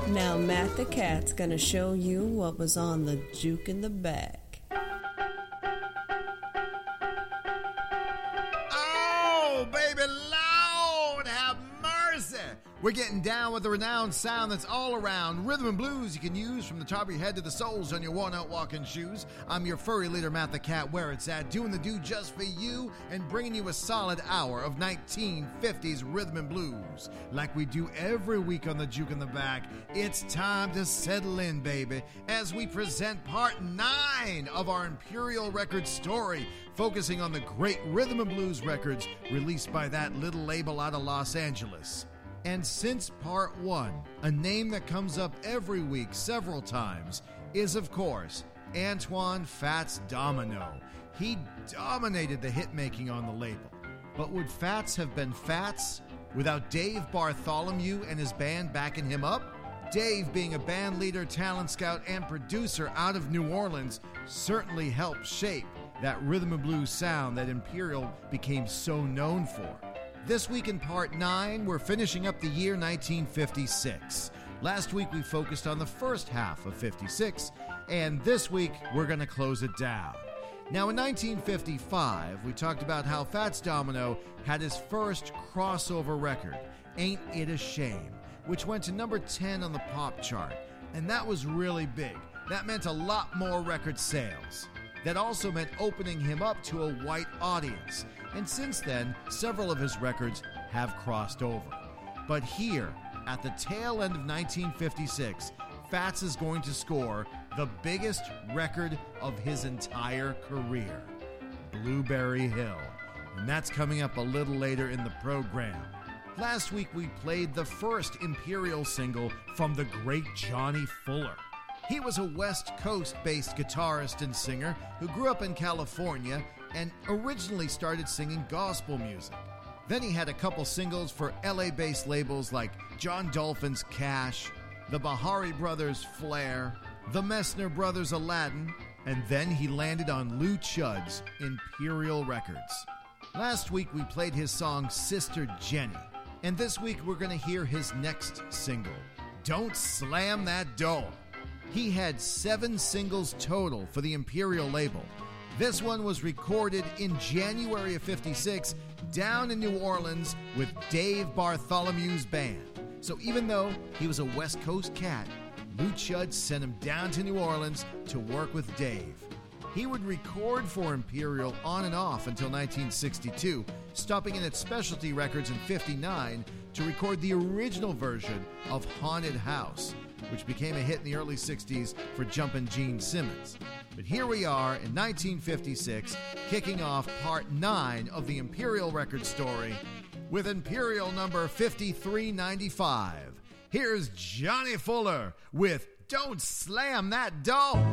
Now Matt the Cat's gonna show you what was on the juke in the bag. Oh, baby, Lord, have mercy. We're getting down with the renowned sound that's all around. Rhythm and blues you can use from the top of your head to the soles on your worn-out walking shoes. I'm your furry leader, Matt the Cat, where it's at, doing the do just for you and bringing you a solid hour of 1950s rhythm and blues. Like we do every week on the Juke in the Back, it's time to settle in, baby, as we present part 9 of our Imperial Records story, focusing on the great rhythm and blues records released by that little label out of Los Angeles. And since part 1, a name that comes up every week several times is, of course, Antoine Fats Domino. He dominated the hit-making on the label. But would Fats have been Fats without Dave Bartholomew and his band backing him up? Dave, being a band leader, talent scout, and producer out of New Orleans, certainly helped shape that rhythm and blues sound that Imperial became so known for. This week in part 9, we're finishing up the year 1956. Last week we focused on the first half of 56, and this week we're going to close it down. Now in 1955, we talked about how Fats Domino had his first crossover record, Ain't It a Shame, which went to number 10 on the pop chart, and that was really big. That meant a lot more record sales. That also meant opening him up to a white audience. And since then, several of his records have crossed over. But here, at the tail end of 1956, Fats is going to score the biggest record of his entire career, Blueberry Hill. And that's coming up a little later in the program. Last week we played the first Imperial single from the great Johnny Fuller. He was a West Coast-based guitarist and singer who grew up in California and originally started singing gospel music. Then he had a couple singles for LA-based labels like John Dolphin's Cash, the Bahari Brothers' Flair, the Messner Brothers' Aladdin, and then he landed on Lou Chudd's Imperial Records. Last week we played his song Sister Jenny, and this week we're going to hear his next single, Don't Slam That Door. He had 7 singles total for the Imperial label. This one was recorded in January of 56 down in New Orleans with Dave Bartholomew's band. So even though he was a West Coast cat, Lou Chudd sent him down to New Orleans to work with Dave. He would record for Imperial on and off until 1962, stopping in at Specialty Records in 59 to record the original version of Haunted House, which became a hit in the early 60s for Jumpin' Gene Simmons. But here we are in 1956, kicking off part 9 of the Imperial record story with Imperial number 5395. Here's Johnny Fuller with Don't Slam That Door.